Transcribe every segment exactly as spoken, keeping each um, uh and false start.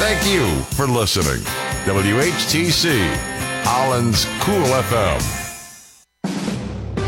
Thank you for listening. W H T C, Holland's Cool F M.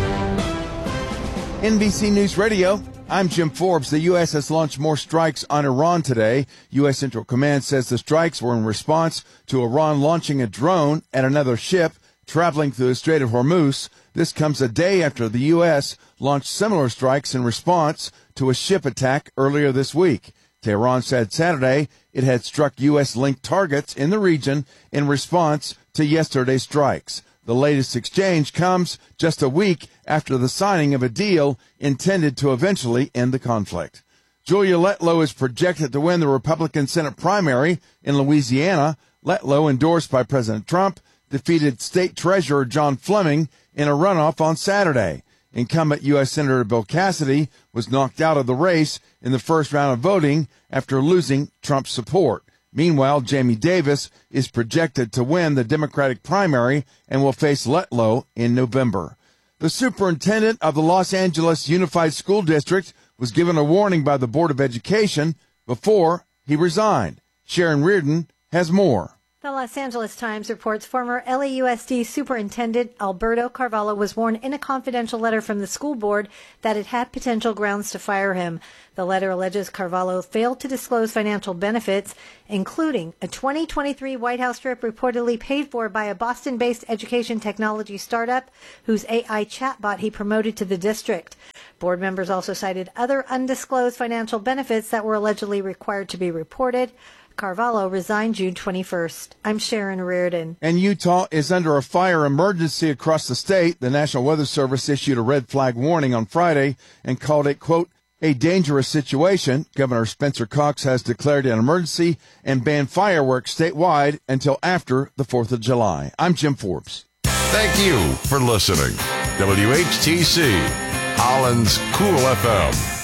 N B C News Radio, I'm Jim Forbes. The U S has launched more strikes on Iran today. U S Central Command says the strikes were in response to Iran launching a drone at another ship traveling through the Strait of Hormuz. This comes a day after the U S launched similar strikes in response to a ship attack earlier this week. Tehran said Saturday it had struck U S-linked targets in the region in response to yesterday's strikes. The latest exchange comes just a week after the signing of a deal intended to eventually end the conflict. Julia Letlow is projected to win the Republican Senate primary in Louisiana. Letlow, endorsed by President Trump, defeated State Treasurer John Fleming in a runoff on Saturday. Incumbent U S Senator Bill Cassidy was knocked out of the race in the first round of voting after losing Trump's support. Meanwhile, Jamie Davis is projected to win the Democratic primary and will face Letlow in November. The superintendent of the Los Angeles Unified School District was given a warning by the Board of Education before he resigned. Sharon Reardon has more. The Los Angeles Times reports former L A U S D Superintendent Alberto Carvalho was warned in a confidential letter from the school board that it had potential grounds to fire him. The letter alleges Carvalho failed to disclose financial benefits, including a twenty twenty-three White House trip reportedly paid for by a Boston-based education technology startup whose A I chatbot he promoted to the district. Board members also cited other undisclosed financial benefits that were allegedly required to be reported. Carvalho resigned June twenty-first. I'm Sharon Reardon. And Utah is under a fire emergency across the state. The National Weather Service issued a red flag warning on Friday and called it, quote, a dangerous situation. Governor Spencer Cox has declared an emergency and banned fireworks statewide until after the fourth of July. I'm Jim Forbes. Thank you for listening. W H T C, Holland's Cool F M.